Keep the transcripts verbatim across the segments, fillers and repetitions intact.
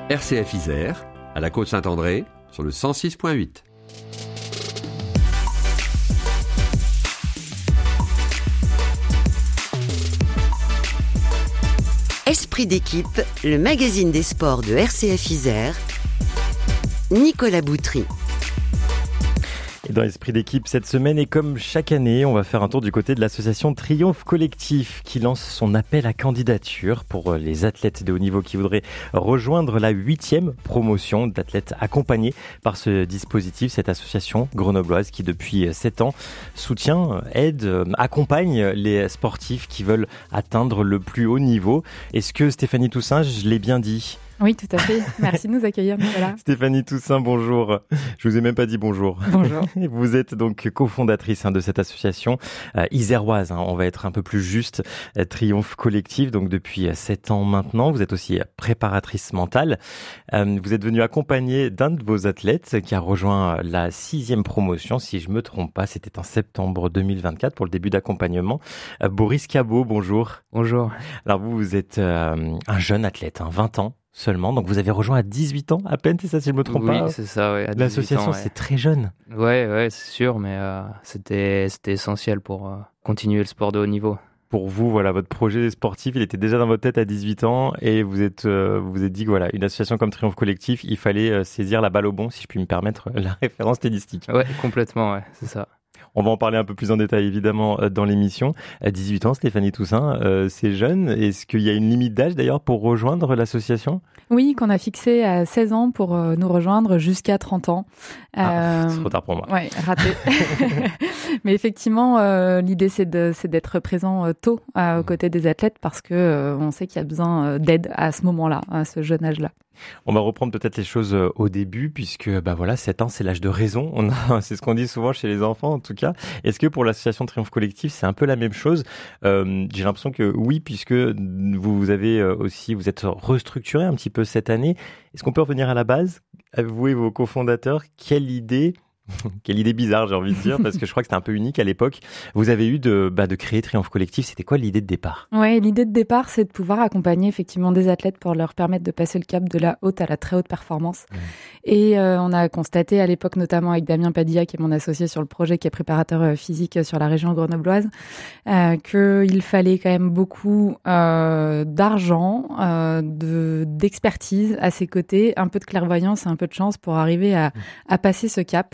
R C F Isère, à la Côte-Saint-André, sur le cent six virgule huit. Esprit d'équipe, le magazine des sports de R C F Isère. Nicolas Boutry. Et dans l'esprit d'équipe cette semaine, et comme chaque année, on va faire un tour du côté de l'association Triomphe Collectif qui lance son appel à candidature pour les athlètes de haut niveau qui voudraient rejoindre la huitième promotion d'athlètes accompagnés par ce dispositif, cette association grenobloise qui depuis sept ans soutient, aide, accompagne les sportifs qui veulent atteindre le plus haut niveau. Est-ce que Stéphanie Toussaint, je l'ai bien dit ? Oui, tout à fait. Merci de nous accueillir, Nicolas. Stéphanie Toussaint, bonjour. Je vous ai même pas dit bonjour. Bonjour. Vous êtes donc cofondatrice hein, de cette association euh, iséroise. Hein, on va être un peu plus juste. Euh, Triomphe Collectif, donc depuis sept ans maintenant. Vous êtes aussi préparatrice mentale. Euh, vous êtes venue accompagner d'un de vos athlètes qui a rejoint la sixième promotion. Si je me trompe pas, c'était en septembre deux mille vingt-quatre pour le début d'accompagnement. Euh, Boris Cabot, bonjour. Bonjour. Alors vous, vous êtes euh, un jeune athlète, hein, vingt ans. Seulement, donc vous avez rejoint à dix-huit ans à peine, c'est ça si je me trompe oui, pas? Oui, c'est ça, ouais, à dix-huit L'association, ans, ouais. C'est très jeune. Ouais, ouais, c'est sûr, mais euh, c'était, c'était essentiel pour euh, continuer le sport de haut niveau. Pour vous, voilà, votre projet sportif, il était déjà dans votre tête à dix-huit ans et vous êtes, euh, vous vous êtes dit que voilà, une association comme Triomphe Collectif, il fallait euh, saisir la balle au bon, si je puis me permettre la référence stylistique. Ouais, complètement, ouais, c'est ça. On va en parler un peu plus en détail évidemment dans l'émission. À dix-huit ans, Stéphanie Toussaint, euh, c'est jeune. Est-ce qu'il y a une limite d'âge d'ailleurs pour rejoindre l'association ? Oui, qu'on a fixé à seize ans pour euh, nous rejoindre jusqu'à trente ans. Ah, euh, c'est trop tard pour moi. Ouais, raté. Mais effectivement, euh, l'idée c'est, de, c'est d'être présent euh, tôt euh, aux côtés des athlètes parce que euh, on sait qu'il y a besoin euh, d'aide à ce moment-là, à ce jeune âge-là. On va reprendre peut-être les choses au début puisque bah voilà, sept ans c'est l'âge de raison. On a, c'est ce qu'on dit souvent chez les enfants en tout cas. Est-ce que pour l'association Triomphe Collectif c'est un peu la même chose ? euh, J'ai l'impression que oui, puisque vous avez aussi vous êtes restructuré un petit peu cette année. Est-ce qu'on peut revenir à la base ? Vous et vos cofondateurs, quelle idée Quelle idée bizarre, j'ai envie de dire, parce que je crois que c'était un peu unique à l'époque. Vous avez eu de, bah, de créer Triomphe Collectif. C'était quoi l'idée de départ ? Ouais, l'idée de départ, c'est de pouvoir accompagner effectivement des athlètes pour leur permettre de passer le cap de la haute à la très haute performance. Mmh. Et euh, on a constaté à l'époque, notamment avec Damien Padilla, qui est mon associé sur le projet, qui est préparateur physique sur la région grenobloise, euh, qu'il fallait quand même beaucoup euh, d'argent, euh, de, d'expertise à ses côtés, un peu de clairvoyance et un peu de chance pour arriver à, à passer ce cap.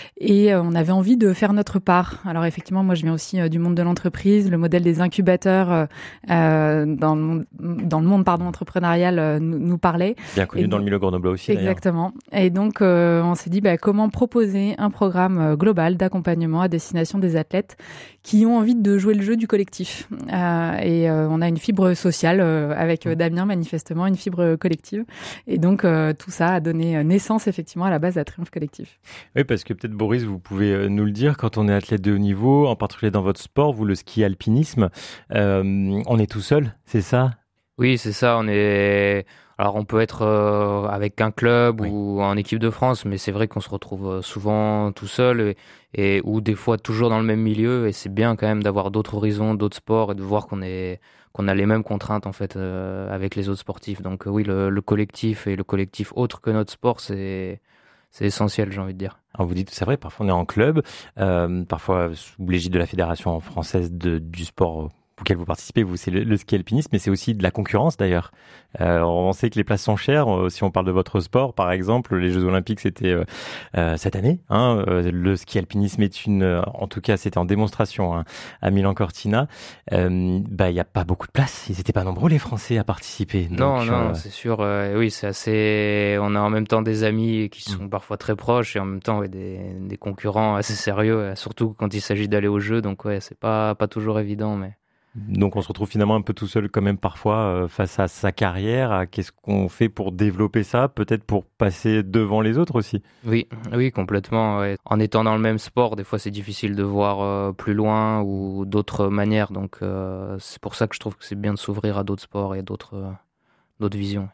Et euh, on avait envie de faire notre part. Alors effectivement, moi je viens aussi euh, du monde de l'entreprise. Le modèle des incubateurs euh, euh, dans le monde, dans le monde pardon, entrepreneurial euh, nous, nous parlait. Bien connu et dans donc, le milieu grenoblois aussi. Exactement. D'ailleurs. Et donc euh, on s'est dit bah, comment proposer un programme euh, global d'accompagnement à destination des athlètes qui ont envie de jouer le jeu du collectif. Euh, et euh, on a une fibre sociale euh, avec euh, Damien manifestement, une fibre collective. Et donc euh, tout ça a donné naissance effectivement à la base à Triomphe Collectif. Oui, parce que peut-être Boris, vous pouvez nous le dire, quand on est athlète de haut niveau, en particulier dans votre sport, vous le ski alpinisme, euh, on est tout seul, c'est ça ? Oui, c'est ça. On est. Alors, on peut être euh, avec un club oui. ou en équipe de France, mais c'est vrai qu'on se retrouve souvent tout seul et, et ou des fois toujours dans le même milieu. Et c'est bien quand même d'avoir d'autres horizons, d'autres sports et de voir qu'on est qu'on a les mêmes contraintes en fait euh, avec les autres sportifs. Donc oui, le, le collectif et le collectif autre que notre sport, c'est c'est essentiel, j'ai envie de dire. Alors vous dites, c'est vrai, parfois on est en club, euh, parfois sous l'égide de la Fédération française de, du sport auquel vous participez, vous, c'est le, le ski alpinisme, mais c'est aussi de la concurrence d'ailleurs. Euh, on sait que les places sont chères. Si on parle de votre sport, par exemple, les Jeux Olympiques, c'était euh, euh, cette année. Hein, euh, le ski alpinisme est une, euh, en tout cas, c'était en démonstration hein, à Milan-Cortina. Euh, bah, il y a pas beaucoup de places. Ils étaient pas nombreux les Français à participer. Donc, non, non, euh... c'est sûr. Euh, oui, c'est assez. On a en même temps des amis qui sont mmh. parfois très proches et en même temps ouais, des, des concurrents assez sérieux, surtout quand il s'agit d'aller aux Jeux. Donc ouais, c'est pas pas toujours évident, mais. Donc on se retrouve finalement un peu tout seul quand même parfois euh, face à sa carrière. À qu'est-ce qu'on fait pour développer ça, peut-être pour passer devant les autres aussi. Oui, oui, complètement. Ouais. En étant dans le même sport, des fois c'est difficile de voir euh, plus loin ou d'autres manières. Donc euh, c'est pour ça que je trouve que c'est bien de s'ouvrir à d'autres sports et d'autres, euh, d'autres visions.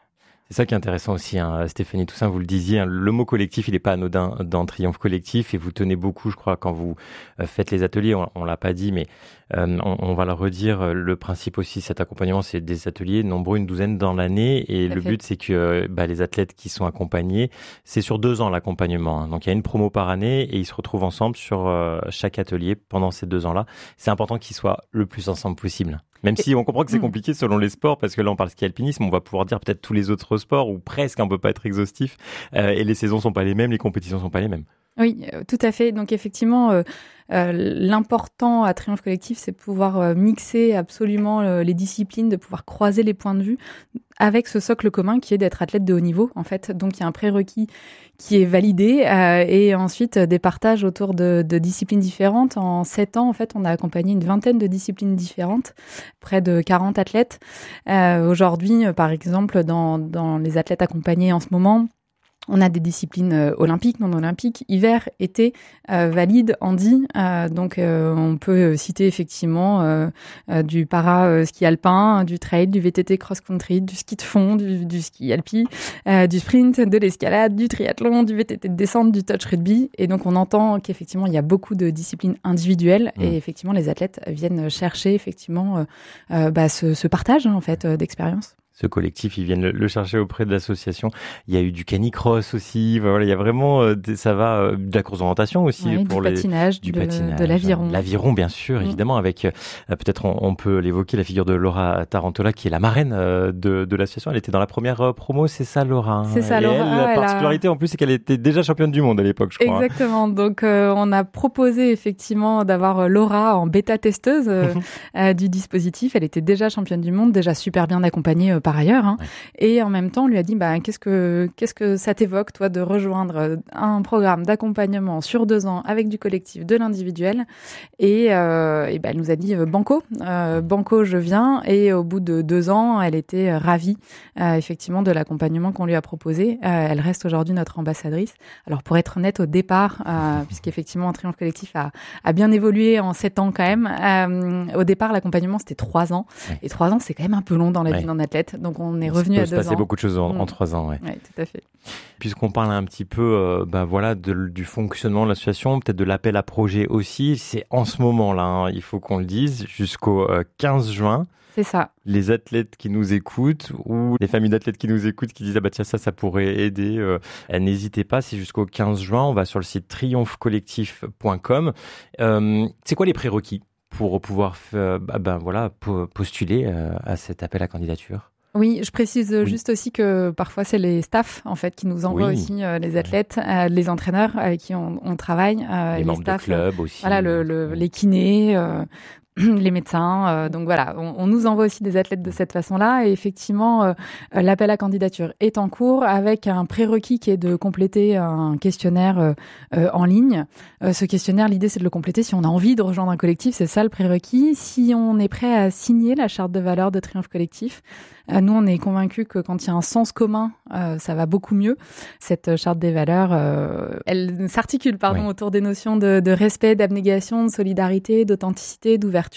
C'est ça qui est intéressant aussi, hein, Stéphanie Toussaint, vous le disiez, hein, le mot collectif, il n'est pas anodin dans Triomphe Collectif et vous tenez beaucoup, je crois, quand vous euh, faites les ateliers, on, on l'a pas dit, mais euh, on, on va le redire, le principe aussi, cet accompagnement, c'est des ateliers nombreux, une douzaine dans l'année et le but, c'est que bah, les athlètes qui sont accompagnés, c'est sur deux ans l'accompagnement, hein, donc il y a une promo par année et ils se retrouvent ensemble sur euh, chaque atelier pendant ces deux ans-là. C'est important qu'ils soient le plus ensemble possible. Même si on comprend que c'est compliqué selon les sports, parce que là on parle ski alpinisme, on va pouvoir dire peut-être tous les autres sports, ou presque, on peut pas être exhaustif, euh, et les saisons sont pas les mêmes, les compétitions sont pas les mêmes. Oui, euh, tout à fait. Donc effectivement, euh, euh, l'important à Triomphe Collectif, c'est de pouvoir euh, mixer absolument euh, les disciplines, de pouvoir croiser les points de vue avec ce socle commun qui est d'être athlète de haut niveau, en fait. Donc il y a un prérequis qui est validé euh, et ensuite euh, des partages autour de, de disciplines différentes. En sept ans, en fait, on a accompagné une vingtaine de disciplines différentes, près de quarante athlètes. Euh, aujourd'hui, euh, par exemple, dans, dans les athlètes accompagnés en ce moment, on a des disciplines euh, olympiques, non olympiques, hiver, été, euh, valide, handi. Euh, donc, euh, on peut citer effectivement euh, euh, du para-ski alpin, du trail, du V T T cross-country, du ski de fond, du, du ski alpi, euh, du sprint, de l'escalade, du triathlon, du V T T de descente, du touch rugby. Et donc, on entend qu'effectivement, il y a beaucoup de disciplines individuelles mmh. et effectivement, les athlètes viennent chercher effectivement euh, euh, bah, ce, ce partage en fait euh, d'expérience. Ce collectif, ils viennent le, le chercher auprès de l'association. Il y a eu du canicross aussi. Voilà, il y a vraiment, euh, des, ça va, euh, de la course d'orientation aussi oui, pour du les patinage, du de, patinage, de l'aviron. L'aviron, bien sûr, mmh. évidemment. Avec euh, peut-être on, on peut l'évoquer, la figure de Laura Tarantola, qui est la marraine euh, de, de l'association. Elle était dans la première euh, promo, c'est ça, Laura. C'est ça, et Laura. Elle, la elle particularité a... en plus, c'est qu'elle était déjà championne du monde à l'époque, je crois. Exactement. Donc, euh, on a proposé effectivement d'avoir Laura en bêta testeuse euh, euh, du dispositif. Elle était déjà championne du monde, déjà super bien accompagnée euh, par ailleurs. Hein. Ouais. Et en même temps, on lui a dit, bah, qu'est-ce que, qu'est-ce que ça t'évoque, toi, de rejoindre un programme d'accompagnement sur deux ans avec du collectif, de l'individuel. Et, euh, et bah, elle nous a dit, euh, banco, euh, banco, je viens. Et au bout de deux ans, elle était ravie, euh, effectivement, de l'accompagnement qu'on lui a proposé. Euh, elle reste aujourd'hui notre ambassadrice. Alors, pour être honnête, au départ, euh, puisqu'effectivement, Triomphe Collectif a, a bien évolué en sept ans quand même. Euh, au départ, l'accompagnement, c'était trois ans. Ouais. Et trois ans, c'est quand même un peu long dans la vie ouais. d'un athlète. Donc, on est revenu à deux ans. C'est beaucoup de choses en, mmh. en trois ans, ouais. Oui, tout à fait. Puisqu'on parle un petit peu, euh, bah voilà, de, du fonctionnement de l'association, peut-être de l'appel à projet aussi. C'est en ce moment-là, hein, il faut qu'on le dise, jusqu'au euh, quinze juin. C'est ça. Les athlètes qui nous écoutent ou les familles d'athlètes qui nous écoutent, qui disent ah bah tiens ça, ça pourrait aider. Euh, n'hésitez pas, c'est jusqu'au quinze juin. On va sur le site triomphe collectif point com. Euh, c'est quoi les prérequis pour pouvoir, euh, bah, bah, voilà, postuler euh, à cet appel à candidature? Oui, je précise oui. juste aussi que parfois c'est les staffs en fait qui nous envoient oui. aussi euh, les athlètes, euh, les entraîneurs avec qui on, on travaille, euh, les, les membres staffs, de club aussi, voilà le, le, les kinés. Euh, les médecins, euh, donc voilà, on, on nous envoie aussi des athlètes de cette façon-là et effectivement euh, l'appel à candidature est en cours avec un prérequis qui est de compléter un questionnaire euh, euh, en ligne. Euh, ce questionnaire, l'idée c'est de le compléter si on a envie de rejoindre un collectif, c'est ça le prérequis. Si on est prêt à signer la charte de valeurs de Triomphe Collectif, euh, nous on est convaincus que quand il y a un sens commun, euh, ça va beaucoup mieux. Cette charte des valeurs, euh, elle s'articule pardon oui. autour des notions de, de respect, d'abnégation, de solidarité, d'authenticité, d'ouverture.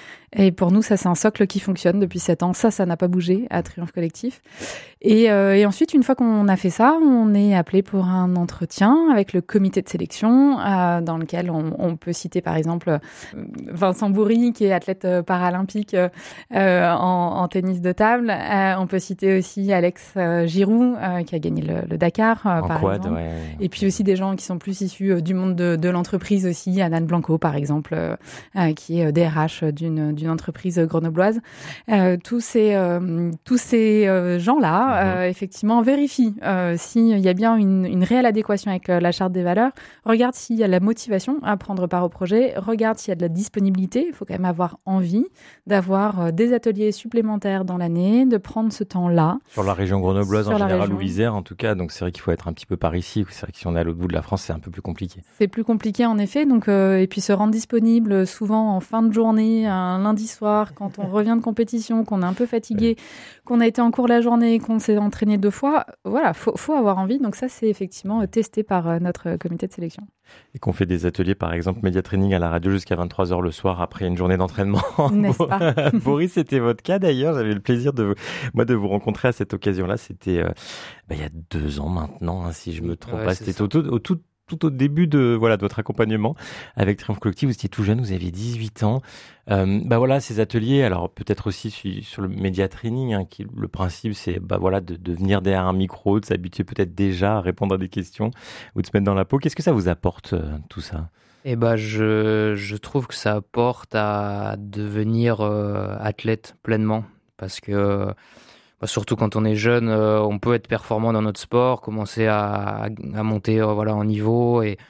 Et pour nous, ça, c'est un socle qui fonctionne depuis sept ans. Ça, ça n'a pas bougé à Triomphe Collectif. Et, euh, et ensuite, une fois qu'on a fait ça, on est appelé pour un entretien avec le comité de sélection, euh, dans lequel on, on peut citer, par exemple, Vincent Bourri, qui est athlète paralympique euh, en, en tennis de table. Euh, on peut citer aussi Alex euh, Giroux, euh, qui a gagné le, le Dakar, euh, par quad, exemple. Ouais. Et puis aussi des gens qui sont plus issus du monde de, de l'entreprise aussi. Anan Blanco, par exemple, euh, euh, qui est D R H d'une d'une entreprise grenobloise. Euh, tous ces euh, tous ces euh, gens-là, euh, mmh. effectivement, vérifient euh, s'il y a bien une, une réelle adéquation avec euh, la charte des valeurs. Regarde s'il y a la motivation à prendre part au projet. Regarde s'il y a de la disponibilité. Il faut quand même avoir envie d'avoir euh, des ateliers supplémentaires dans l'année, de prendre ce temps-là. Sur la région grenobloise Sur en général région. ou l'Isère en tout cas. Donc c'est vrai qu'il faut être un petit peu par ici. C'est vrai que si on est à l'autre bout de la France, c'est un peu plus compliqué. C'est plus compliqué en effet. Donc euh, et puis se rendre disponible souvent en fin de journée, un lundi soir, quand on revient de compétition, qu'on est un peu fatigué, qu'on a été en cours la journée, qu'on s'est entraîné deux fois, voilà, faut, faut avoir envie. Donc ça, c'est effectivement testé par notre comité de sélection. Et qu'on fait des ateliers, par exemple, média training à la radio jusqu'à vingt-trois heures le soir après une journée d'entraînement. N'est-ce pas? Boris, c'était votre cas d'ailleurs. J'avais le plaisir de, moi, de vous rencontrer à cette occasion-là. C'était euh, bah, il y a deux ans maintenant, hein, si je me trompe ouais, pas. C'était au, au, au tout tout au début de voilà de votre accompagnement avec Triomphe Collectif. Vous étiez tout jeune, vous aviez dix-huit ans. Euh, bah voilà, ces ateliers, alors peut-être aussi sur, sur le média training, hein, qui le principe c'est bah voilà de, de venir derrière un micro, de s'habituer peut-être déjà à répondre à des questions ou de se mettre dans la peau. Qu'est-ce que ça vous apporte euh, tout ça? Eh ben, je je trouve que ça apporte à devenir euh, athlète pleinement, parce que bah, surtout quand on est jeune, euh, on peut être performant dans notre sport, commencer à, à monter euh, voilà en niveau et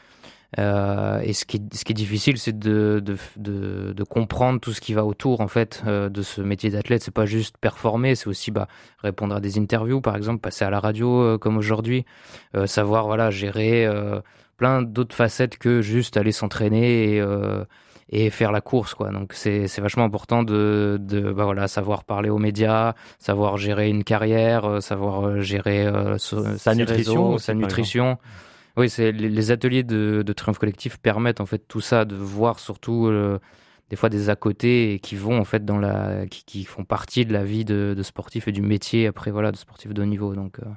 euh, et ce qui est, ce qui est difficile, c'est de, de de de comprendre tout ce qui va autour en fait euh, de ce métier d'athlète. C'est pas juste performer, c'est aussi bah répondre à des interviews par exemple, passer à la radio euh, comme aujourd'hui, euh, savoir voilà gérer euh, plein d'autres facettes que juste aller s'entraîner et euh, et faire la course quoi. Donc c'est c'est vachement important de de bah voilà savoir parler aux médias, savoir gérer une carrière, euh, savoir euh, gérer euh, so, sa nutrition, réseaux, aussi, sa nutrition. Oui, c'est les, les ateliers de de Triomphe Collectif permettent en fait tout ça, de voir surtout euh, des fois des à côté et qui vont en fait dans la qui qui font partie de la vie de de sportif et du métier après voilà de sportif de haut niveau. Donc euh,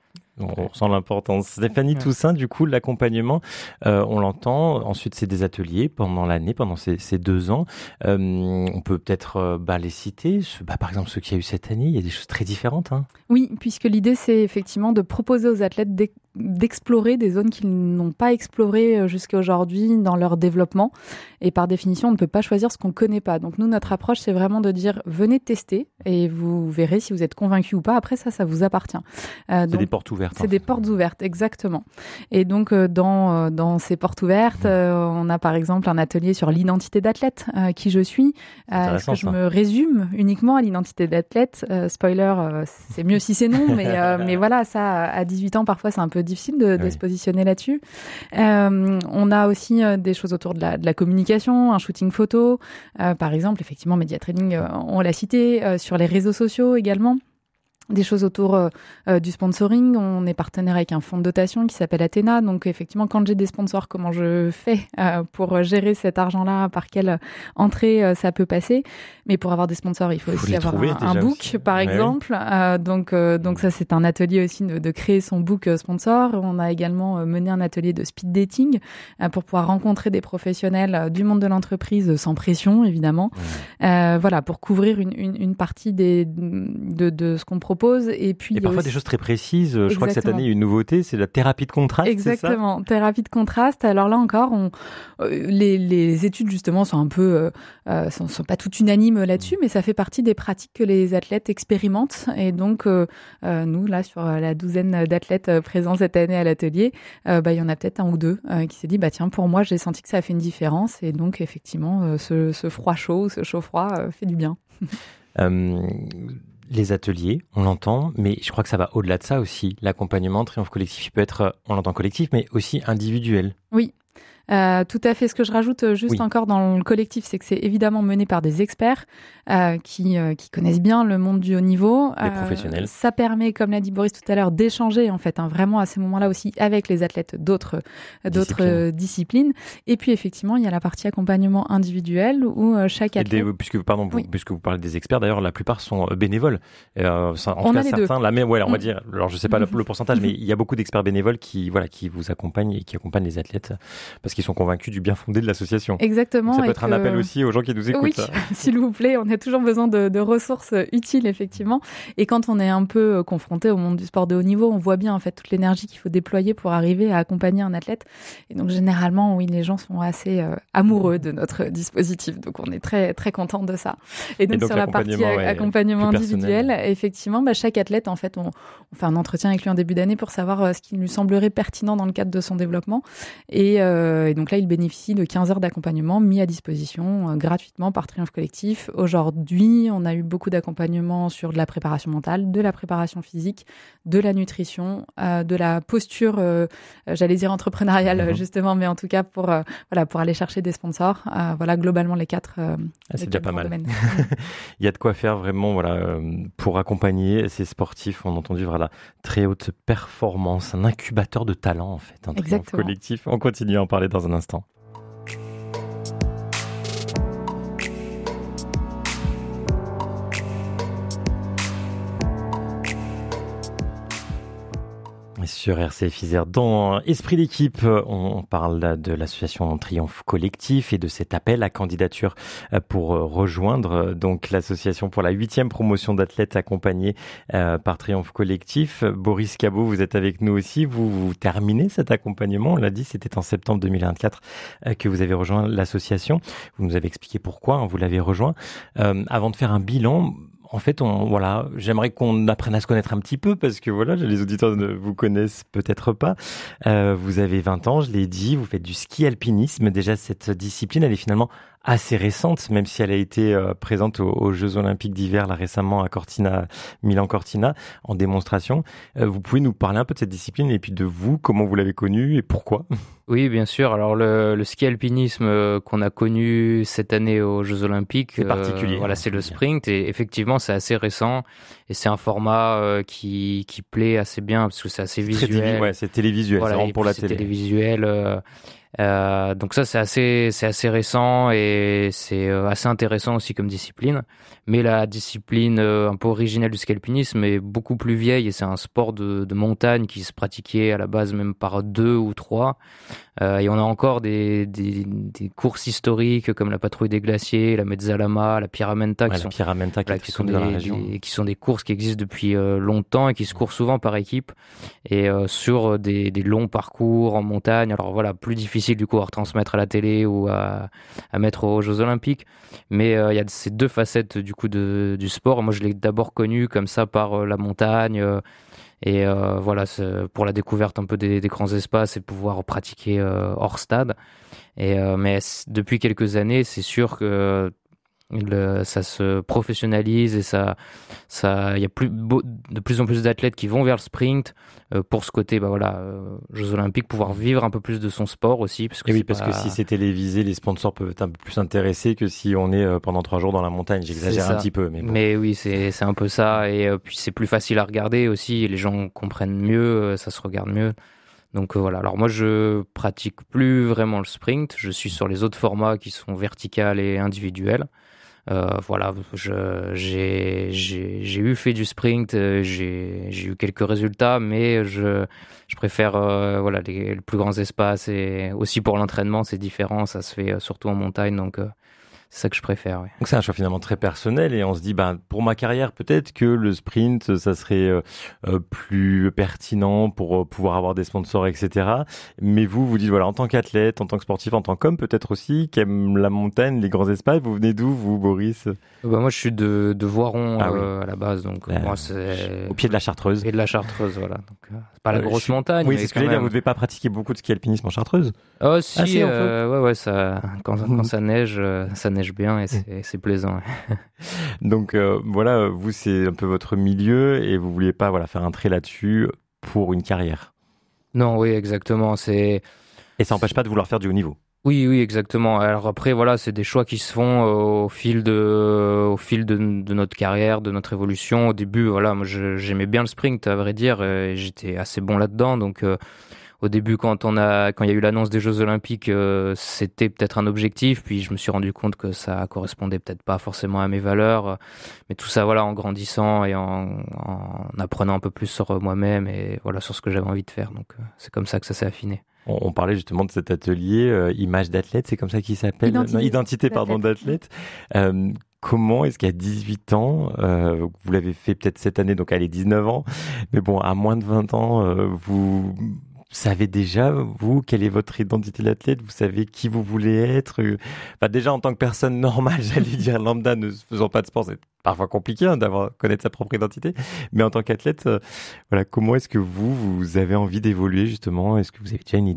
On ressent l'importance. Stéphanie Ouais. Toussaint, du coup, l'accompagnement, euh, on l'entend. Ensuite, c'est des ateliers pendant l'année, pendant ces, ces deux ans. Euh, on peut peut-être euh, bah, les citer. Ce, bah, par exemple, ceux qu'il y a eu cette année, il y a des choses très différentes. Hein. Oui, puisque l'idée, c'est effectivement de proposer aux athlètes d'ex- d'explorer des zones qu'ils n'ont pas explorées jusqu'à aujourd'hui dans leur développement. Et par définition, on ne peut pas choisir ce qu'on ne connaît pas. Donc nous, notre approche, c'est vraiment de dire, venez tester et vous verrez si vous êtes convaincu ou pas. Après, ça, ça vous appartient. Euh, C'est donc, des portes ouvertes. C'est des portes ouvertes, exactement. Et donc, euh, dans, euh, dans ces portes ouvertes, euh, on a par exemple un atelier sur l'identité d'athlète, euh, qui je suis. Euh, Est-ce que je ça. me résume uniquement à l'identité d'athlète? euh, Spoiler, euh, c'est mieux si c'est non, mais, euh, mais voilà, ça, à dix-huit ans, parfois, c'est un peu difficile de, de Oui. se positionner là-dessus. Euh, on a aussi euh, des choses autour de la, de la communication, un shooting photo. Euh, par exemple, effectivement, Media Training, euh, on l'a cité, euh, sur les réseaux sociaux également. Des choses autour euh, euh, du sponsoring. On est partenaire avec un fonds de dotation qui s'appelle Athéna. Donc effectivement, quand j'ai des sponsors, comment je fais euh, pour gérer cet argent-là, par quelle entrée euh, ça peut passer. Mais pour avoir des sponsors, il faut, Faut aussi les avoir trouver, un, déjà un book, aussi. par Ouais, exemple. Euh, donc euh, donc ça, c'est un atelier aussi de, de créer son book euh, sponsor. On a également euh, mené un atelier de speed dating euh, pour pouvoir rencontrer des professionnels euh, du monde de l'entreprise euh, sans pression, évidemment. Ouais. Euh, voilà, pour couvrir une, une, une partie des, de, de ce qu'on propose. Et puis Et il y a parfois aussi... des choses très précises. Je Exactement. crois que cette année, il y a une nouveauté, c'est la thérapie de contraste. Exactement, thérapie de contraste. Alors là encore, on, euh, les, les études justement sont un peu, euh, sont, sont pas toutes unanimes là-dessus, mais ça fait partie des pratiques que les athlètes expérimentent. Et donc, euh, euh, nous là, sur la douzaine d'athlètes présents cette année à l'atelier, euh, bah il y en a peut-être un ou deux euh, qui s'est dit, bah tiens, pour moi, j'ai senti que ça a fait une différence. Et donc effectivement, euh, ce, ce froid chaud, ce chaud froid euh, fait du bien. euh, Les ateliers, on l'entend, mais je crois que ça va au-delà de ça aussi. L'accompagnement Triomphe Collectif, il peut être, on l'entend collectif, mais aussi individuel. Oui. Euh, tout à fait. Ce que je rajoute juste oui. encore dans le collectif, c'est que c'est évidemment mené par des experts euh, qui, euh, qui connaissent bien le monde du haut niveau. Des euh, professionnels. Ça permet, comme l'a dit Boris tout à l'heure, d'échanger en fait, hein, vraiment à ces moments-là aussi avec les athlètes d'autres d'autres euh, disciplines. Et puis effectivement, il y a la partie accompagnement individuel où euh, chaque athlète. Des, puisque pardon, oui. puisque vous parlez des experts, d'ailleurs, la plupart sont bénévoles. Euh, en on tout a cas, les certains, deux. la même, ouais, on va Mm. dire. Alors, je sais pas le, le pourcentage, mais il y a beaucoup d'experts bénévoles qui, voilà, qui vous accompagnent et qui accompagnent les athlètes parce qu'ils sont convaincus du bien fondé de l'association. Exactement. Donc ça peut et être que... un appel aussi aux gens qui nous écoutent. Oui, s'il vous plaît, on a toujours besoin de, de ressources utiles, effectivement. Et quand on est un peu confronté au monde du sport de haut niveau, on voit bien en fait toute l'énergie qu'il faut déployer pour arriver à accompagner un athlète. Et donc généralement, oui, les gens sont assez euh, amoureux de notre dispositif. Donc on est très très content de ça. Et donc, Et donc sur la partie ouais, accompagnement individuel, personnel. effectivement, bah, chaque athlète, en fait, on, on fait un entretien avec lui en début d'année pour savoir euh, ce qui lui semblerait pertinent dans le cadre de son développement. Et, euh, euh, et donc là, ils bénéficient de quinze heures d'accompagnement mis à disposition euh, gratuitement par Triomphe Collectif. Aujourd'hui, on a eu beaucoup d'accompagnement sur de la préparation mentale, de la préparation physique, de la nutrition, euh, de la posture, euh, j'allais dire entrepreneuriale mmh. justement, mais en tout cas pour, euh, voilà, pour aller chercher des sponsors. Euh, voilà, globalement les quatre. Euh, ah, c'est les déjà quatre pas mal. domaines. Il y a de quoi faire vraiment voilà, euh, pour accompagner ces sportifs. On a entendu voilà, très haute performance, un incubateur de talent en fait, un Triomphe Collectif. On continue à en parler dans un instant. Sur R C F Isère, dans Esprit d'équipe, on parle de l'association Triomphe Collectif et de cet appel à candidature pour rejoindre donc l'association pour la huitième promotion d'athlètes accompagnés par Triomphe Collectif. Boris Cabot, vous êtes avec nous aussi. Vous, vous terminez cet accompagnement. On l'a dit, c'était en septembre deux mille vingt-quatre que vous avez rejoint l'association. Vous nous avez expliqué pourquoi hein, vous l'avez rejoint. Euh, avant de faire un bilan, en fait, on, voilà, j'aimerais qu'on apprenne à se connaître un petit peu parce que voilà, les auditeurs ne vous connaissent peut-être pas. Euh, vous avez vingt ans, je l'ai dit, vous faites du ski alpinisme. Déjà, cette discipline, elle est finalement assez récente, même si elle a été euh, présente aux, aux Jeux Olympiques d'hiver là récemment à Cortina, Milan-Cortina, en démonstration. Euh, vous pouvez nous parler un peu de cette discipline et puis de vous, comment vous l'avez connue et pourquoi ? Oui, bien sûr. Alors le, le ski alpinisme euh, qu'on a connu cette année aux Jeux Olympiques, c'est particulier. Euh, voilà, c'est le sprint et effectivement c'est assez récent et c'est un format euh, qui qui plaît assez bien parce que c'est assez visuel. Très télévi- ouais, c'est télévisuel, voilà, c'est vraiment pour la c'est télé. Télévisuel. Euh, Euh, donc ça c'est assez c'est assez récent et c'est euh, assez intéressant aussi comme discipline. Mais la discipline euh, un peu originelle du ski alpinisme est beaucoup plus vieille et c'est un sport de, de montagne qui se pratiquait à la base même par deux ou trois. Euh, et on a encore des, des des courses historiques comme la patrouille des glaciers, la Mezzalama, la Pyramenta, ouais, qui la sont Pyramenta qui, voilà, qui sont des, dans la région. Des, qui sont des courses qui existent depuis euh, longtemps et qui se courent souvent par équipe et euh, sur des des longs parcours en montagne. Alors voilà, plus difficile du coup à retransmettre à la télé ou à, à mettre aux Jeux Olympiques, mais euh, il y a ces deux facettes du coup de, du sport. Moi je l'ai d'abord connu comme ça par euh, la montagne euh, et euh, voilà c'est pour la découverte un peu des, des grands espaces et pouvoir pratiquer euh, hors stade. Et euh, mais depuis quelques années c'est sûr que Le, ça se professionnalise et ça, ça, il y a plus, de plus en plus d'athlètes qui vont vers le sprint euh, pour ce côté, bah voilà, euh, Jeux Olympiques, pouvoir vivre un peu plus de son sport aussi, parce que et oui, c'est parce pas... que si c'est télévisé, les sponsors peuvent être un peu plus intéressés que si on est pendant trois jours dans la montagne. J'exagère un petit peu, mais bon. Mais oui, c'est c'est un peu ça, et euh, puis c'est plus facile à regarder aussi. Les gens comprennent mieux, ça se regarde mieux. Donc euh, voilà. Alors moi, je pratique plus vraiment le sprint. Je suis sur les autres formats qui sont verticales et individuels. Euh, voilà, je, j'ai, j'ai, j'ai eu fait du sprint, j'ai, j'ai eu quelques résultats, mais je, je préfère euh, voilà les, les plus grands espaces et aussi pour l'entraînement, c'est différent, ça se fait surtout en montagne, donc euh, c'est ça que je préfère. Oui. Donc c'est un choix finalement très personnel et on se dit, ben pour ma carrière peut-être que le sprint, ça serait euh, plus pertinent pour euh, pouvoir avoir des sponsors, et cetera. Mais vous, vous dites voilà, en tant qu'athlète, en tant que sportif, en tant qu'homme peut-être aussi, qui aime la montagne, les grands espaces. Vous venez d'où, vous, Boris ? Bah moi, je suis de, de Voiron ah, euh, oui. à la base, donc euh, moi c'est au pied de la Chartreuse. Et de la Chartreuse, voilà. Donc euh, c'est pas la euh, grosse suis... montagne. Oui, mais c'est ce que quand j'allais dire. même... Vous devez pas pratiquer beaucoup de ski alpinisme en Chartreuse ? Oh si, ah, si euh, ouais, ouais, ça, quand, quand ça neige, ça neige bien et c'est, c'est plaisant. Donc euh, voilà, vous c'est un peu votre milieu et vous vouliez pas voilà faire un trait là-dessus pour une carrière. Non, oui, exactement. C'est et ça n'empêche pas de vouloir faire du haut niveau. Oui, oui, exactement. Alors après, voilà, c'est des choix qui se font euh, au fil de, au fil de, de notre carrière, de notre évolution. Au début, voilà, moi, je, j'aimais bien le sprint, à vrai dire, et j'étais assez bon là-dedans. Donc, euh, au début, quand on a, quand il y a eu l'annonce des Jeux Olympiques, euh, c'était peut-être un objectif. Puis, je me suis rendu compte que ça correspondait peut-être pas forcément à mes valeurs. Mais tout ça, voilà, en grandissant et en, en apprenant un peu plus sur moi-même et voilà, sur ce que j'avais envie de faire. Donc, euh, c'est comme ça que ça s'est affiné. On parlait justement de cet atelier euh, image d'athlète, c'est comme ça qu'il s'appelle, Identité, non, identité pardon d'athlète. Euh, comment est-ce qu'à dix-huit ans, euh, vous l'avez fait peut-être cette année, donc allez dix-neuf ans, mais bon à moins de vingt ans, euh, vous savez déjà vous quelle est votre identité d'athlète, vous savez qui vous voulez être. Enfin, déjà en tant que personne normale, j'allais dire lambda, ne faisant pas de sport, c'est parfois compliqué hein, d'avoir connaître sa propre identité, mais en tant qu'athlète, euh, voilà, comment est-ce que vous vous avez envie d'évoluer justement ? Est-ce que vous avez déjà une idée ?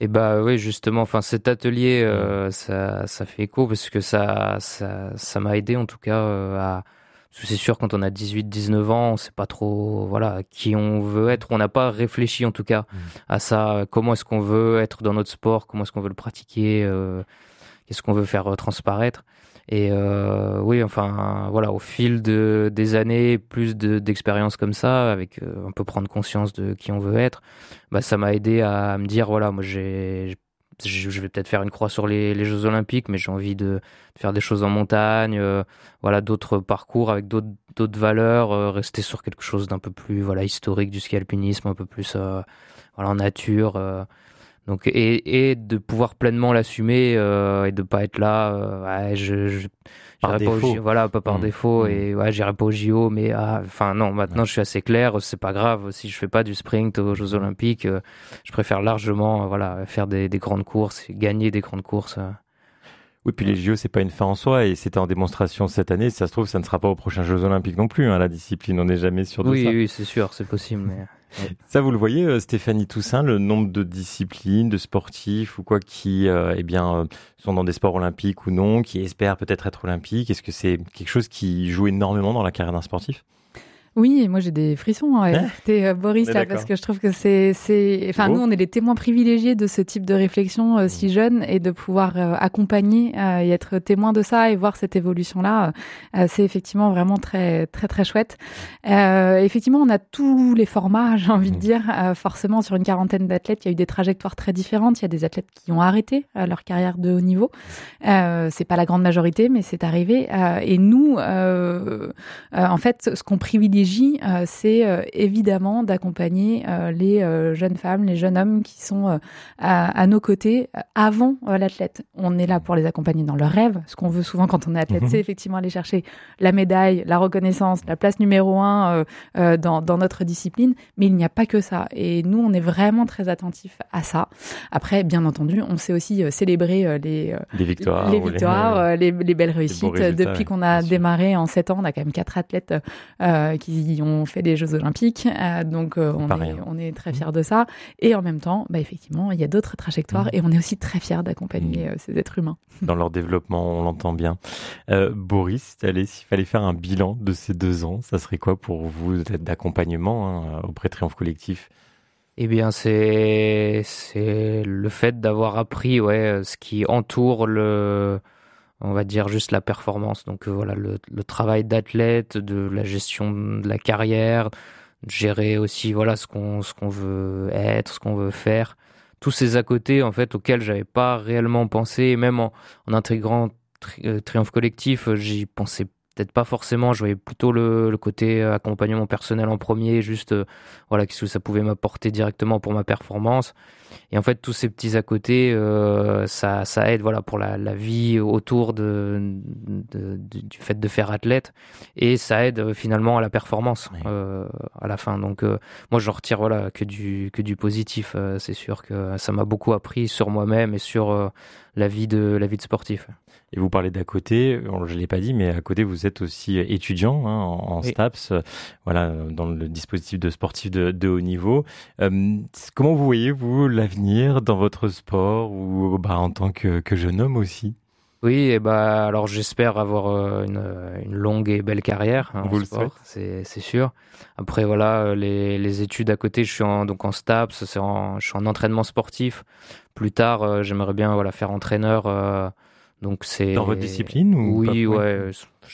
Et bah oui, justement, enfin cet atelier, euh, ça, ça fait écho parce que ça, ça, ça m'a aidé en tout cas euh, à. Parce que c'est sûr, quand on a dix-huit dix-neuf ans, on sait pas trop, voilà, qui on veut être. On n'a pas réfléchi en tout cas mmh. à ça. Comment est-ce qu'on veut être dans notre sport? Comment est-ce qu'on veut le pratiquer? euh, Qu'est-ce qu'on veut faire euh, transparaître? Et euh, oui, enfin, voilà, au fil de, des années, plus de, d'expériences comme ça, avec euh, un peu prendre conscience de qui on veut être, bah, ça m'a aidé à me dire, voilà, moi, j'ai, je vais peut-être faire une croix sur les, les Jeux Olympiques, mais j'ai envie de, de faire des choses en montagne, euh, voilà, d'autres parcours avec d'autres, d'autres valeurs, euh, rester sur quelque chose d'un peu plus, voilà, historique du ski alpinisme, un peu plus, euh, voilà, en nature. Euh, Donc et, et de pouvoir pleinement l'assumer euh, et de pas être là euh, ouais, je, je par j'irai pas au J O, voilà pas par mmh. défaut mmh. et ouais j'irai pas au J O mais enfin ah, non maintenant ouais. je suis assez clair, c'est pas grave si je fais pas du sprint aux Jeux Olympiques, euh, je préfère largement euh, voilà faire des, des grandes courses, gagner des grandes courses. Euh. Oui, puis les J O, c'est pas une fin en soi, et c'était en démonstration cette année. Si ça se trouve, ça ne sera pas aux prochains Jeux Olympiques non plus, hein, la discipline, on n'est jamais sûr de oui, ça. Oui, oui, c'est sûr, c'est possible. Mais... Ça, vous le voyez, Stéphanie Toussaint, le nombre de disciplines, de sportifs ou quoi qui, euh, eh bien, euh, sont dans des sports olympiques ou non, qui espèrent peut-être être olympiques. Est-ce que c'est quelque chose qui joue énormément dans la carrière d'un sportif ? Oui, et moi j'ai des frissons à écouter euh, Boris là, parce que je trouve que c'est, c'est, enfin oh. nous on est les témoins privilégiés de ce type de réflexion euh, si jeune, et de pouvoir euh, accompagner euh, et être témoin de ça et voir cette évolution là, euh, c'est effectivement vraiment très très très chouette. Euh, effectivement, on a tous les formats, j'ai envie de dire. Euh, forcément, sur une quarantaine d'athlètes, il y a eu des trajectoires très différentes. Il y a des athlètes qui ont arrêté euh, leur carrière de haut niveau. Euh, c'est pas la grande majorité, mais c'est arrivé. Euh, et nous, euh, euh, en fait, ce qu'on privilégie Euh, c'est euh, évidemment d'accompagner euh, les euh, jeunes femmes, les jeunes hommes qui sont euh, à, à nos côtés euh, avant euh, l'athlète. On est là pour les accompagner dans leurs rêves. Ce qu'on veut souvent quand on est athlète, mmh. c'est effectivement aller chercher la médaille, la reconnaissance, la place numéro un euh, euh, dans, dans notre discipline. Mais il n'y a pas que ça. Et nous, on est vraiment très attentifs à ça. Après, bien entendu, on sait aussi euh, célébrer euh, les, euh, les victoires, les, victoires les, euh, les, les belles réussites. Les Depuis ouais, qu'on a démarré en sept ans, on a quand même quatre athlètes euh, qui Qui ont fait des Jeux Olympiques, euh, donc euh, on, est, on est très fiers de ça. Et en même temps, bah, effectivement, il y a d'autres trajectoires mmh. et on est aussi très fiers d'accompagner euh, ces êtres humains. Dans leur développement, on l'entend bien. Euh, Boris, allez, s'il fallait faire un bilan de ces deux ans, ça serait quoi pour vous d'accompagnement hein, auprès de Triomphe Collectif ? Eh bien, c'est, c'est le fait d'avoir appris ouais, ce qui entoure le... on va dire juste la performance, donc euh, voilà le, le travail d'athlète, de la gestion de la carrière, gérer aussi voilà ce qu'on ce qu'on veut être, ce qu'on veut faire, tous ces à côté en fait auxquels j'avais pas réellement pensé, et même en, en intégrant tri, euh, Triomphe Collectif, j'y pensais peut-être pas forcément, je voyais plutôt le, le côté accompagnement personnel en premier, juste euh, voilà qu'est-ce que ça pouvait m'apporter directement pour ma performance. Et en fait, tous ces petits à côté, euh, ça, ça aide, voilà, pour la, la vie autour de, de, de, du fait de faire athlète, et ça aide euh, finalement à la performance oui. euh, à la fin. Donc, euh, moi, je retire voilà que du que du positif. Euh, c'est sûr que ça m'a beaucoup appris sur moi-même et sur euh, la vie de la vie de sportif. Et vous parlez d'à côté, je ne l'ai pas dit, mais à côté, vous êtes aussi étudiant hein, en, en oui. STAPS, voilà, dans le dispositif de sportif de, de haut niveau. Euh, comment vous voyez, vous, l'avenir dans votre sport ou bah, en tant que, que jeune homme aussi ? Oui, et bah, alors j'espère avoir une, une longue et belle carrière hein, vous en le sport, c'est, c'est sûr. Après, voilà, les, les études à côté, je suis en, donc en STAPS, c'est en, je suis en entraînement sportif. Plus tard, euh, j'aimerais bien voilà, faire entraîneur. Euh, Donc c'est dans votre discipline ou oui pas, ouais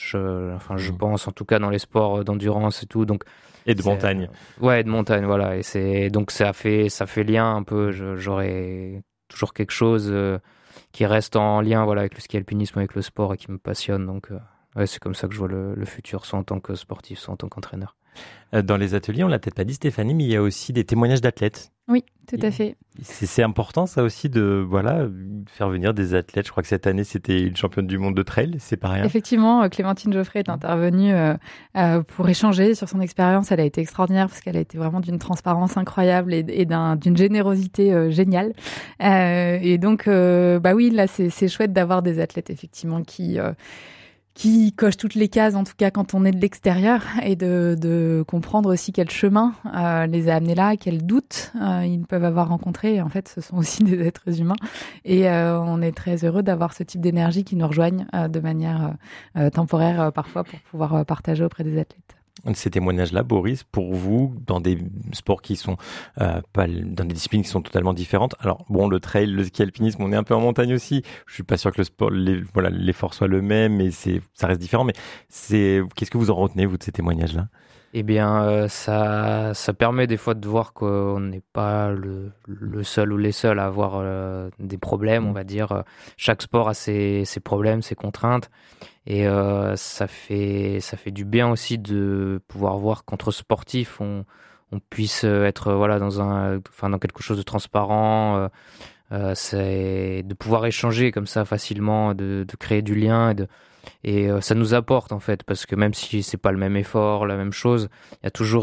je enfin je mmh. pense en tout cas dans les sports d'endurance et tout donc et de montagne ouais de montagne voilà et c'est donc ça fait ça fait lien un peu je, j'aurais toujours quelque chose euh, qui reste en lien voilà avec le ski alpinisme, avec le sport et qui me passionne donc euh, ouais c'est comme ça que je vois le, le futur, soit en tant que sportif soit en tant qu'entraîneur. Dans les ateliers, on l'a peut-être pas dit Stéphanie, mais il y a aussi des témoignages d'athlètes. Oui, tout à fait. C'est, c'est important ça aussi de voilà faire venir des athlètes. Je crois que cette année c'était une championne du monde de trail, c'est pas rien. Effectivement, Clémentine Geoffrey est intervenue euh, euh, pour échanger sur son expérience. Elle a été extraordinaire parce qu'elle a été vraiment d'une transparence incroyable et, et d'un, d'une générosité euh, géniale. Euh, et donc, euh, bah oui, là c'est, c'est chouette d'avoir des athlètes effectivement qui euh, qui coche toutes les cases, en tout cas quand on est de l'extérieur, et de, de comprendre aussi quel chemin euh, les a amenés là, quels doutes euh, ils peuvent avoir rencontrés. Et en fait, ce sont aussi des êtres humains. Et euh, on est très heureux d'avoir ce type d'énergie qui nous rejoignent euh, de manière euh, temporaire euh, parfois pour pouvoir euh, partager auprès des athlètes. Ces témoignages-là, Boris, pour vous, dans des sports qui sont euh, pas dans des disciplines qui sont totalement différentes. Alors bon, le trail, le ski alpinisme, on est un peu en montagne aussi. Je suis pas sûr que le sport, les, voilà, l'effort soit le même, mais c'est, ça reste différent. Mais c'est, qu'est-ce que vous en retenez vous de ces témoignages-là? Eh bien, euh, ça, ça permet des fois de voir qu'on n'est pas le, le seul ou les seuls à avoir euh, des problèmes, on va dire. Chaque sport a ses, ses problèmes, ses contraintes. Et euh, ça fait, ça fait du bien aussi de pouvoir voir qu'entre sportifs, on, on puisse être voilà, dans, un, enfin, dans quelque chose de transparent. Euh, euh, c'est de pouvoir échanger comme ça facilement, de, de créer du lien et de... Et euh, ça nous apporte en fait, parce que même si c'est pas le même effort, la même chose, il y a toujours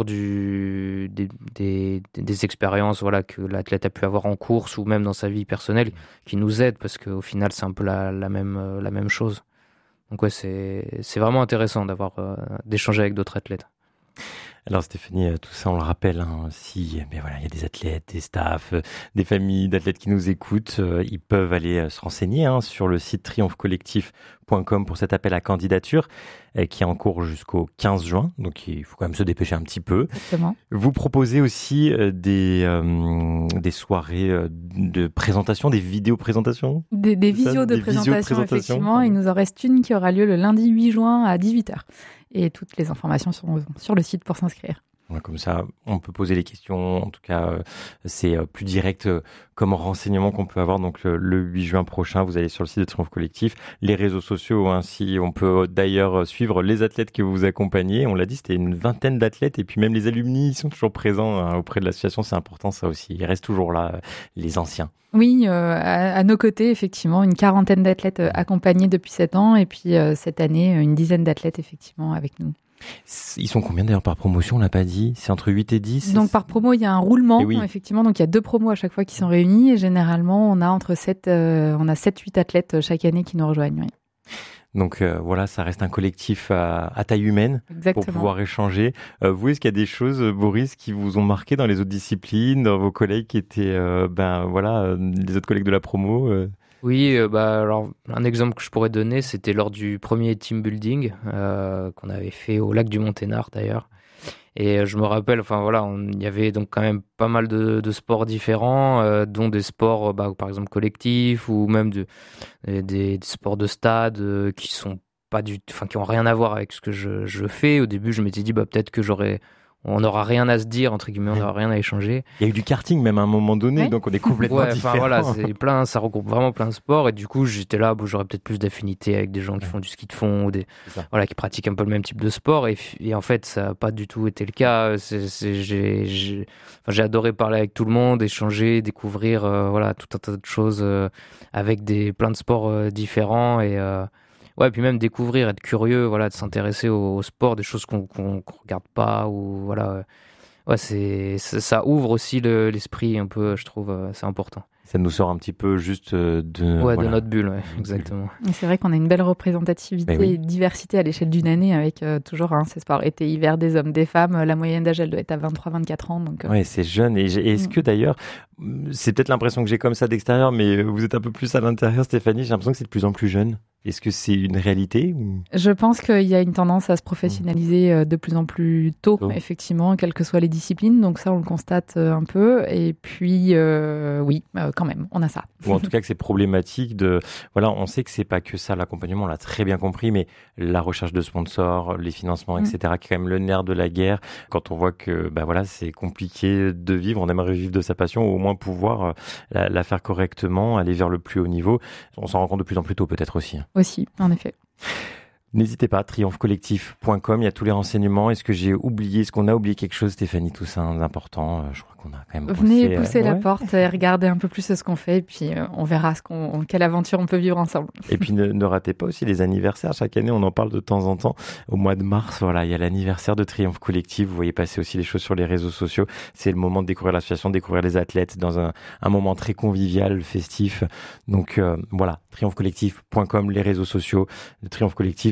du, des, des, des expériences voilà, que l'athlète a pu avoir en course ou même dans sa vie personnelle qui nous aident, parce qu'au final c'est un peu la, la, même, la même chose. Donc ouais, c'est, c'est vraiment intéressant d'avoir, euh, d'échanger avec d'autres athlètes. Alors Stéphanie, tout ça on le rappelle, hein, si mais voilà, il y a des athlètes, des staffs, des familles d'athlètes qui nous écoutent, euh, ils peuvent aller euh, se renseigner hein, sur le site triomphe collectif point com pour cet appel à candidature euh, qui est en cours jusqu'au quinze juin, donc il faut quand même se dépêcher un petit peu. Exactement. Vous proposez aussi euh, des, euh, des soirées euh, de présentation, des vidéos présentations Des, des visios de présentation, effectivement. Il nous en reste une qui aura lieu le lundi huit juin à dix-huit heures. Et toutes les informations sont sur le site pour s'inscrire. Ouais, comme ça, on peut poser les questions. En tout cas, euh, c'est euh, plus direct euh, comme renseignement qu'on peut avoir. Donc, le, le huit juin prochain, vous allez sur le site de Triomphe Collectif, les réseaux sociaux. Ainsi, on peut euh, d'ailleurs suivre les athlètes que vous accompagnez. On l'a dit, c'était une vingtaine d'athlètes. Et puis même les alumni, ils sont toujours présents hein, auprès de l'association. C'est important, ça aussi. Ils restent toujours là, euh, les anciens. Oui, euh, à, à nos côtés, effectivement, une quarantaine d'athlètes euh, accompagnés depuis sept ans. Et puis, euh, cette année, une dizaine d'athlètes, effectivement, avec nous. Ils sont combien d'ailleurs par promotion, on l'a pas dit? C'est entre huit et dix? Donc par promo, il y a un roulement, oui. effectivement. Donc il y a deux promos à chaque fois qui sont réunis. Et généralement, on a entre sept, euh, on a sept huit athlètes chaque année qui nous rejoignent. Oui. Donc euh, voilà, ça reste un collectif à, à taille humaine. Exactement. Pour pouvoir échanger. Euh, vous, est-ce qu'il y a des choses, Boris, qui vous ont marqué dans les autres disciplines, dans vos collègues qui étaient, euh, ben voilà, euh, les autres collègues de la promo euh... Oui, euh, bah alors un exemple que je pourrais donner, c'était lors du premier team building euh, qu'on avait fait au lac du Monténard d'ailleurs. Et je me rappelle, enfin voilà, il y avait donc quand même pas mal de, de sports différents, euh, dont des sports, bah, par exemple collectifs ou même de, des, des sports de stade euh, qui sont pas du, enfin qui ont rien à voir avec ce que je, je fais. Au début, je m'étais dit bah peut-être que j'aurais on n'aura rien à se dire, entre guillemets, on n'aura rien à échanger. Il y a eu du karting même à un moment donné, oui. Donc on est complètement ouais, différents. Voilà, c'est plein, ça regroupe vraiment plein de sports. Et du coup, j'étais là, bon, j'aurais peut-être plus d'affinité avec des gens qui font du ski de fond ou des, voilà, qui pratiquent un peu le même type de sport. Et, et en fait, ça n'a pas du tout été le cas. C'est, c'est, j'ai, j'ai, enfin, j'ai adoré parler avec tout le monde, échanger, découvrir euh, voilà, tout un tas de choses euh, avec des, plein de sports euh, différents. Et... Euh, Ouais, puis même découvrir, être curieux, voilà, de s'intéresser au, au sport, des choses qu'on qu'on, qu'on regarde pas, ou voilà. Ouais, c'est, ça, ça ouvre aussi le, l'esprit un peu, je trouve, c'est important. Ça nous sort un petit peu juste de... Ouais, voilà. de notre bulle, ouais, exactement. Et c'est vrai qu'on a une belle représentativité oui. et diversité à l'échelle d'une année avec euh, toujours hein, ces sports été, hiver, des hommes, des femmes. La moyenne d'âge, elle doit être à vingt-trois vingt-quatre ans. Donc, euh... Ouais, c'est jeune. Et, et est-ce que d'ailleurs, c'est peut-être l'impression que j'ai comme ça d'extérieur, mais vous êtes un peu plus à l'intérieur, Stéphanie, j'ai l'impression que c'est de plus en plus jeune. Est-ce que c'est une réalité ou... Je pense qu'il y a une tendance à se professionnaliser euh, de plus en plus tôt, oh. effectivement, quelles que soient les disciplines. Donc ça, on le constate euh, un peu. Et puis, euh, oui, euh, quand même, on a ça. Ou en tout cas que c'est problématique de... Voilà, on sait que c'est pas que ça, l'accompagnement, on l'a très bien compris, mais la recherche de sponsors, les financements, et cetera, mmh. qui est quand même le nerf de la guerre. Quand on voit que bah voilà, c'est compliqué de vivre, on aimerait vivre de sa passion, ou au moins pouvoir euh, la, la faire correctement, aller vers le plus haut niveau. On s'en rend compte de plus en plus tôt, peut-être aussi. Aussi, en effet. N'hésitez pas, triomphe collectif point com, il y a tous les renseignements. Est-ce que j'ai oublié, est-ce qu'on a oublié quelque chose, Stéphanie Toussaint, d'important? Je crois qu'on a quand même... Venez bossé, pousser euh, la ouais. porte et regarder un peu plus ce qu'on fait, et puis euh, on verra ce qu'on, quelle aventure on peut vivre ensemble. Et puis ne, ne ratez pas aussi les anniversaires. Chaque année, on en parle de temps en temps. Au mois de mars, voilà, il y a l'anniversaire de Triomphe Collectif. Vous voyez passer aussi les choses sur les réseaux sociaux. C'est le moment de découvrir l'association, de découvrir les athlètes dans un, un moment très convivial, festif. Donc euh, voilà, triomphe collectif point com, les réseaux sociaux. Le Triomphe Collectif,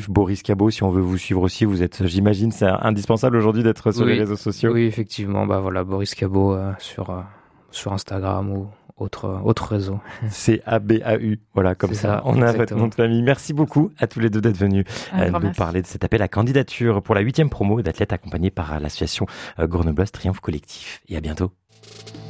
Collectif, Boris Cabot, si on veut vous suivre aussi, vous êtes, j'imagine, c'est indispensable aujourd'hui d'être sur oui. les réseaux sociaux. Oui, effectivement, bah voilà, Boris Cabot euh, sur, euh, sur Instagram ou autre, euh, autre réseau. C A B A U, voilà, comme ça, ça, on a votre nom de famille. Merci beaucoup à tous les deux d'être venus euh, nous merci. parler de cet appel à candidature pour la huitième promo d'athlètes accompagnés par l'association grenobloise Triomphe Collectif. Et à bientôt.